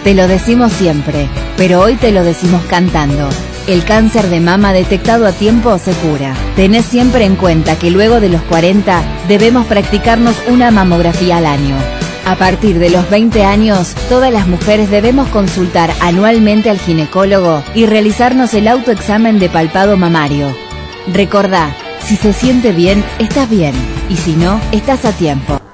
Te lo decimos siempre, pero hoy te lo decimos cantando. El cáncer de mama detectado a tiempo se cura. Tenés siempre en cuenta que luego de los 40 debemos practicarnos una mamografía al año. A partir de los 20 años, todas las mujeres debemos consultar anualmente al ginecólogo y realizarnos el autoexamen de palpado mamario. Recordá, si se siente bien, estás bien, y si no, estás a tiempo.